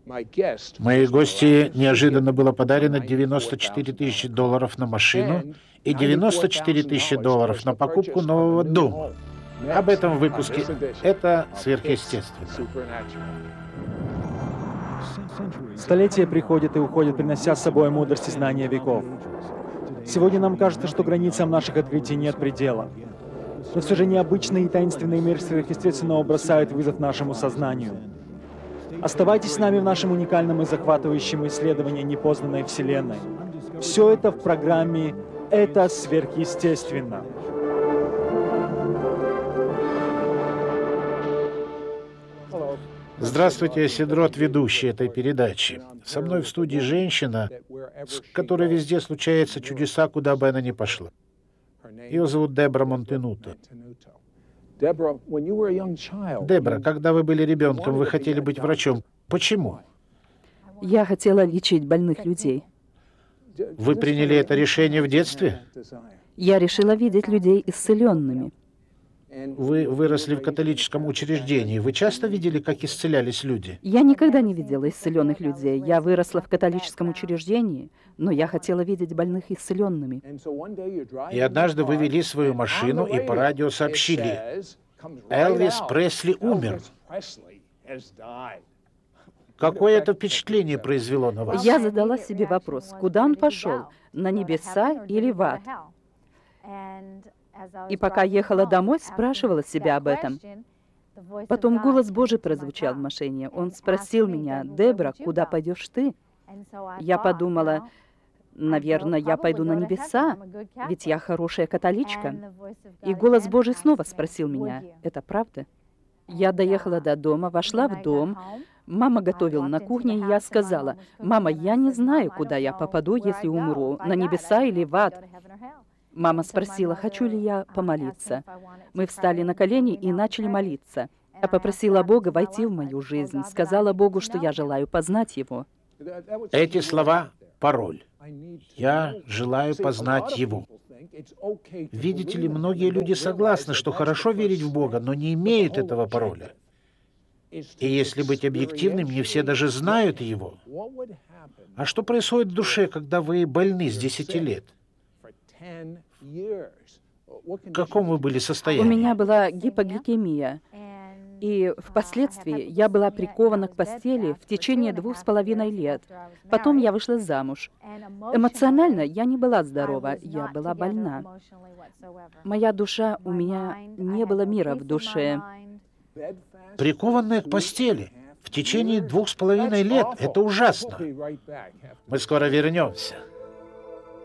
Моей гости неожиданно было подарено $94 тысячи на машину и $94 тысячи на покупку нового дома. Об этом в выпуске «Это сверхъестественно». Столетия приходят и уходят, принося с собой мудрость и знания веков. Сегодня нам кажется, что границам наших открытий нет предела. Но все же необычный и таинственный мир сверхъестественного бросает вызов нашему сознанию. Оставайтесь с нами в нашем уникальном и захватывающем исследовании непознанной Вселенной. Все это в программе «Это сверхъестественно». Здравствуйте, я Седрот, ведущий этой передачи. Со мной в студии женщина, с которой везде случаются чудеса, куда бы она ни пошла. Ее зовут Дебра Монтенуто. Дебра, когда вы были ребенком, вы хотели быть врачом. Почему? Я хотела лечить больных людей. Вы приняли это решение в детстве? Я решила видеть людей исцеленными. Вы выросли в католическом учреждении. Вы часто видели, как исцелялись люди? Я никогда не видела исцеленных людей. Я выросла в католическом учреждении, но я хотела видеть больных исцеленными. И однажды вы вели свою машину и по радио сообщили: Элвис Пресли умер. Какое это впечатление произвело на вас? Я задала себе вопрос, куда он пошел, на небеса или в ад? И пока ехала домой, спрашивала себя об этом. Потом голос Божий прозвучал в машине. Он спросил меня: «Дебра, куда пойдешь ты?» Я подумала: наверное, я пойду на небеса, ведь я хорошая католичка. И голос Божий снова спросил меня: «Это правда?» Я доехала до дома, вошла в дом. Мама готовила на кухне, и я сказала: «Мама, я не знаю, куда я попаду, если умру, на небеса или в ад». Мама спросила, хочу ли я помолиться. Мы встали на колени и начали молиться. Я попросила Бога войти в мою жизнь, сказала Богу, что я желаю познать Его. Эти слова — пароль. Я желаю познать Его. Видите ли, многие люди согласны, что хорошо верить в Бога, но не имеют этого пароля. И если быть объективным, не все даже знают Его. А что происходит в душе, когда вы больны с 10 лет? В каком вы были У состоянии? меня была гипогликемия, и впоследствии я была прикована к постели в течение 2,5 лет. Потом я вышла замуж. Эмоционально я не была здорова, я была больна. Моя душа, у меня не было мира в душе. Прикованная к постели в течение 2,5 лет. Это ужасно. Мы скоро вернемся.